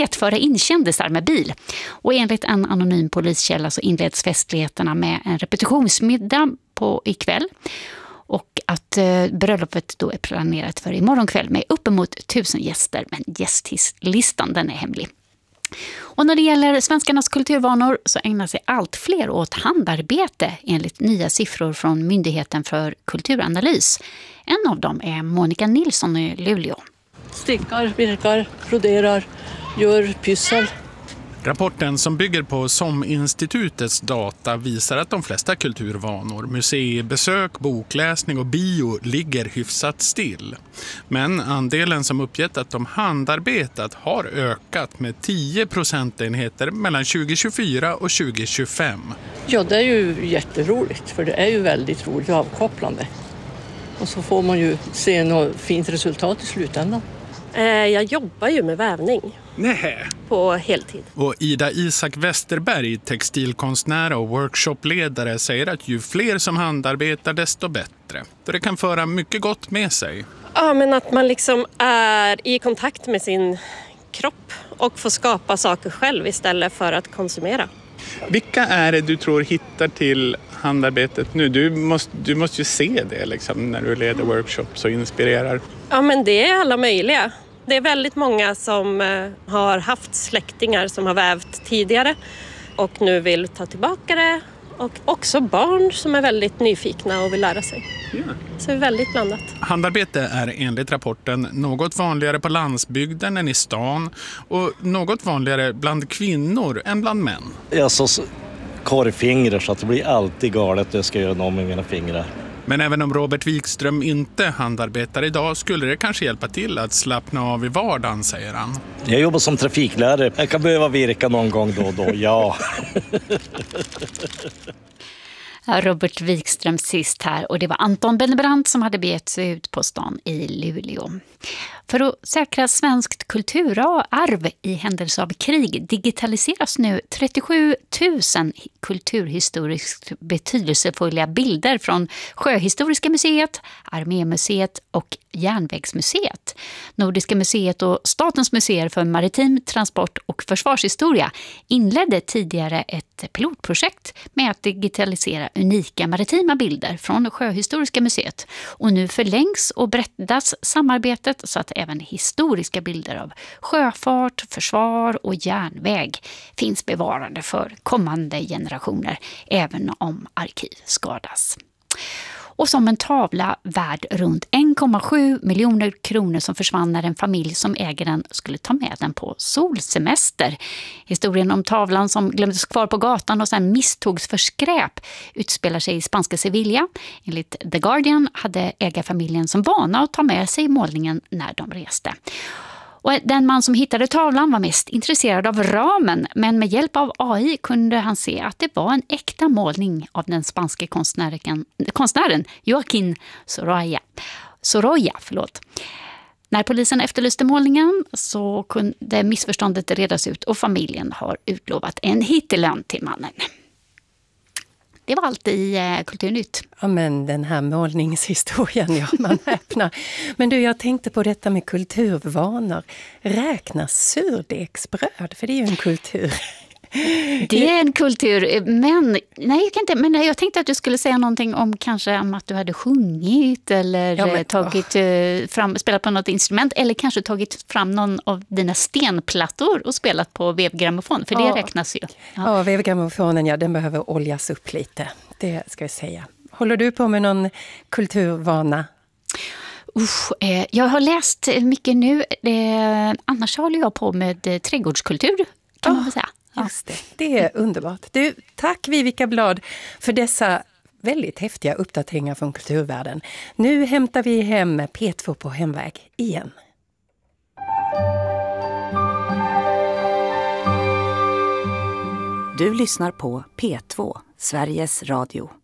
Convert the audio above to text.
att föra in kändisar med bil. Och enligt en anonym poliskälla så inleds festligheterna med en repetitionsmiddag ikväll. Och att bröllopet då är planerat för imorgon kväll med uppemot 1000 gäster. Men gästlistan den är hemlig. Och när det gäller svenskarnas kulturvanor så ägnar sig allt fler åt handarbete enligt nya siffror från Myndigheten för kulturanalys. En av dem är Monica Nilsson i Luleå. Stickar, virkar, broderar, gör pyssel. Rapporten som bygger på SOM-institutets data visar att de flesta kulturvanor, museibesök, bokläsning och bio ligger hyfsat still. Men andelen som uppgett att de handarbetat har ökat med 10 procentenheter mellan 2024 och 2025. Ja, det är ju jätteroligt för det är ju väldigt roligt och avkopplande. Och så får man ju se något fint resultat i slutändan. Jag jobbar ju med vävning. Nej. På heltid. Och Ida Isak Westerberg, textilkonstnär och workshopledare, säger att ju fler som handarbetar desto bättre. För det kan föra mycket gott med sig. Ja, men att man liksom är i kontakt med sin kropp och får skapa saker själv istället för att konsumera. Vilka är det du tror hittar till handarbetet nu? Du måste ju se det liksom, när du leder workshops och inspirerar. Ja, men det är alla möjliga. Det är väldigt många som har haft släktingar som har vävt tidigare och nu vill ta tillbaka det. Och också barn som är väldigt nyfikna och vill lära sig. Ja. Så det är väldigt blandat. Handarbete är enligt rapporten något vanligare på landsbygden än i stan och något vanligare bland kvinnor än bland män. Jag har så korvfingrar så att det blir alltid galet att jag ska göra något med mina fingrar. Men även om Robert Wikström inte handarbetar idag skulle det kanske hjälpa till att slappna av i vardagen, säger han. Jag jobbar som trafiklärare. Jag kan behöva virka någon gång då och då, ja. Robert Wikström sist här och det var Anton Bennebrant som hade begett sig ut på stan i Luleå. För att säkra svenskt kulturarv i händelse av krig digitaliseras nu 37 000 kulturhistoriskt betydelsefulla bilder från Sjöhistoriska museet, Armémuseet och Järnvägsmuseet. Nordiska museet och Statens museer för maritim transport och försvarshistoria inledde tidigare ett pilotprojekt med att digitalisera unika maritima bilder från Sjöhistoriska museet. Och nu förlängs och breddas samarbetet så att även historiska bilder av sjöfart, försvar och järnväg finns bevarade för kommande generationer, även om arkiv skadas. Och som en tavla värd runt 1,7 miljoner kronor som försvann när en familj som äger den skulle ta med den på solsemester. Historien om tavlan som glömdes kvar på gatan och sen misstogs för skräp utspelar sig i spanska Sevilla. Enligt The Guardian hade ägarfamiljen som vana att ta med sig målningen när de reste. Och den man som hittade tavlan var mest intresserad av ramen, men med hjälp av AI kunde han se att det var en äkta målning av den spanska konstnären Joaquín Sorolla. När polisen efterlyste målningen så kunde missförståndet redas ut och familjen har utlovat en hittelön till mannen. Det var allt i Kulturnytt. Ja, men den här målningshistorien, ja, man häpnar. Men du, jag tänkte på detta med kulturvanor. Räknas surdegsbröd? För det är ju en kultur. Det är en kultur, men nej, jag kan inte. Men jag tänkte att du skulle säga någonting om kanske om att du hade sjungit eller spelat på något instrument eller kanske tagit fram någon av dina stenplattor och spelat på vevgrammofon, för det räknas ju. Ja, vevgrammofonen, ja, den behöver oljas upp lite. Det ska jag säga. Håller du på med någon kulturvana? Jag har läst mycket nu. Annars håller jag på med trädgårdskultur, kan man väl säga. Just det, det är underbart. Du, tack Vivica Blad för dessa väldigt häftiga uppdateringar från kulturvärlden. Nu hämtar vi hem P2 på hemväg igen. Du lyssnar på P2, Sveriges Radio.